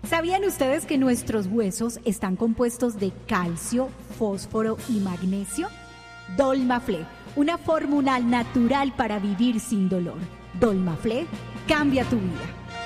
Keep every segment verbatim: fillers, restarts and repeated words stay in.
¿Sabían ustedes que nuestros huesos están compuestos de calcio, fósforo y magnesio? Dolmaflé, una fórmula natural para vivir sin dolor. Dolmaflé, cambia tu vida.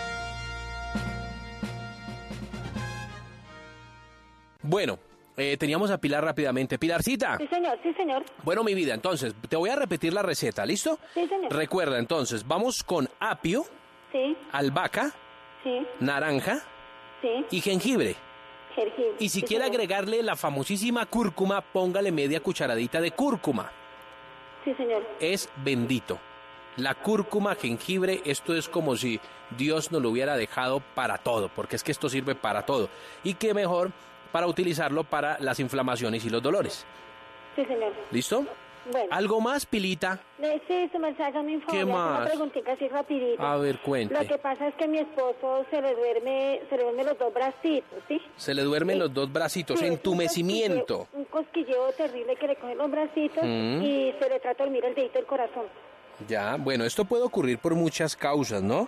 Bueno, eh, teníamos a Pilar rápidamente. Pilarcita. Sí, señor, sí, señor. Bueno, mi vida, entonces, te voy a repetir la receta, ¿listo? Sí, señor. Recuerda, entonces, vamos con apio, Sí, albahaca, sí, naranja sí. y jengibre. Jengibre. Y si sí, quiere señor. agregarle la famosísima cúrcuma, póngale media cucharadita de cúrcuma. Sí, señor. Es bendito. La cúrcuma, jengibre, esto es como si Dios nos lo hubiera dejado para todo, porque es que esto sirve para todo. Y qué mejor para utilizarlo para las inflamaciones y los dolores. Sí, señor. ¿Listo? Bueno. ¿Algo más, Pilita? Eh, Sí, su mensaje me informa. ¿Qué más? Una preguntita así rapidita. A ver, cuente. Lo que pasa es que mi esposo se le duerme, se le duermen los dos bracitos, ¿sí? Se le duermen Sí. los dos bracitos, Sí, es un entumecimiento. cosquilleo- Un cosquilleo terrible que le cogen los bracitos Mm. y se le trata de dormir el dedito del corazón. Ya, bueno, esto puede ocurrir por muchas causas, ¿no?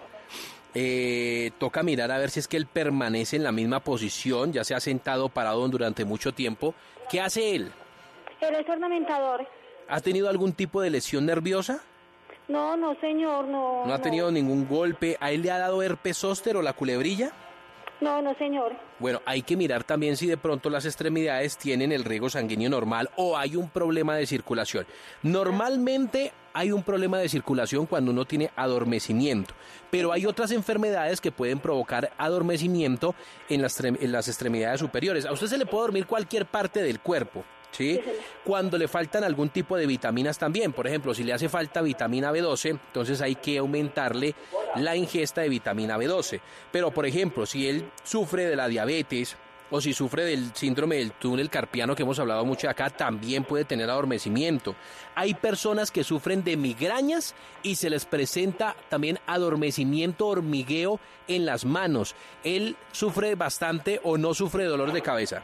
Eh, toca mirar a ver si es que él permanece en la misma posición, ya sea sentado o parado durante mucho tiempo. ¿Qué hace él? Él es ornamentador. ¿Ha tenido algún tipo de lesión nerviosa? No, no, señor, no. ¿No ha tenido ningún golpe? ¿A él le ha dado herpes zóster o la culebrilla? No, no, señor. Bueno, hay que mirar también si de pronto las extremidades tienen el riego sanguíneo normal o hay un problema de circulación. Normalmente hay un problema de circulación cuando uno tiene adormecimiento, pero hay otras enfermedades que pueden provocar adormecimiento en las, tre- en las extremidades superiores. A usted se le puede dormir cualquier parte del cuerpo, ¿sí? Cuando le faltan algún tipo de vitaminas también. Por ejemplo, si le hace falta vitamina B doce, entonces hay que aumentarle la ingesta de vitamina B doce. Pero, por ejemplo, si él sufre de la diabetes o si sufre del síndrome del túnel carpiano que hemos hablado mucho acá, también puede tener adormecimiento. Hay personas que sufren de migrañas y se les presenta también adormecimiento, hormigueo en las manos. ¿Él sufre bastante o no sufre de dolor de cabeza?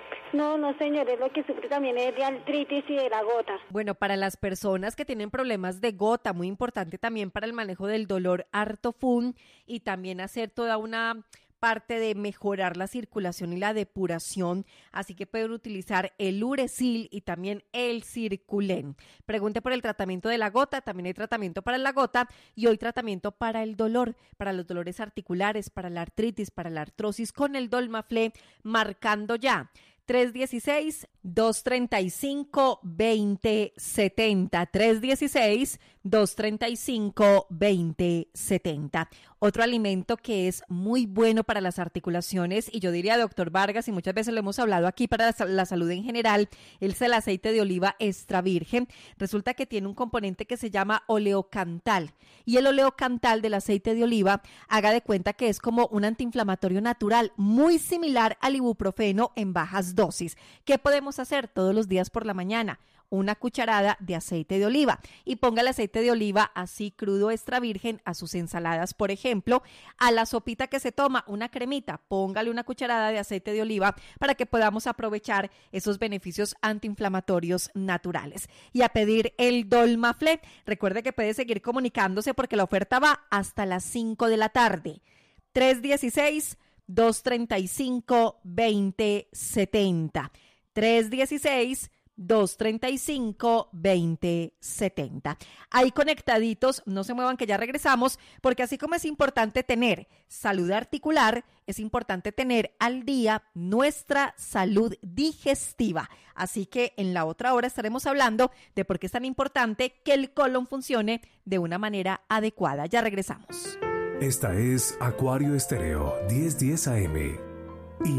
No, no, señor, es lo que sufre también es de artritis y de la gota. Bueno, para las personas que tienen problemas de gota, muy importante también para el manejo del dolor Artofun y también hacer toda una parte de mejorar la circulación y la depuración, así que pueden utilizar el Uresil y también el Circulen. Pregunte por el tratamiento de la gota, también hay tratamiento para la gota y hoy tratamiento para el dolor, para los dolores articulares, para la artritis, para la artrosis con el Dolmaflé, marcando ya tres uno seis, dos tres cinco, dos cero siete cero, tres uno seis, dos tres cinco, dos cero siete cero. Otro alimento que es muy bueno para las articulaciones, y yo diría, doctor Vargas, y muchas veces lo hemos hablado aquí para la, la salud en general, es el aceite de oliva extra virgen. Resulta que tiene un componente que se llama oleocantal, y el oleocantal del aceite de oliva, haga de cuenta que es como un antiinflamatorio natural, muy similar al ibuprofeno en bajas dosis. ¿Qué podemos hacer todos los días por la mañana? Una cucharada de aceite de oliva y ponga el aceite de oliva así crudo extra virgen a sus ensaladas, por ejemplo, a la sopita que se toma, una cremita, póngale una cucharada de aceite de oliva para que podamos aprovechar esos beneficios antiinflamatorios naturales. Y a pedir el Dolmaflé, recuerde que puede seguir comunicándose porque la oferta va hasta las cinco de la tarde. tres uno seis, dos tres cinco, dos cero siete cero. tres uno seis, dos tres cinco, dos cero siete cero. Ahí conectaditos, no se muevan que ya regresamos, porque así como es importante tener salud articular, es importante tener al día nuestra salud digestiva. Así que en la otra hora estaremos hablando de por qué es tan importante que el colon funcione de una manera adecuada. Ya regresamos. Esta es Acuario Estéreo diez diez A M.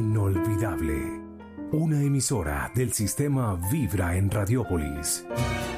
Inolvidable. Una emisora del sistema Vibra en Radiópolis.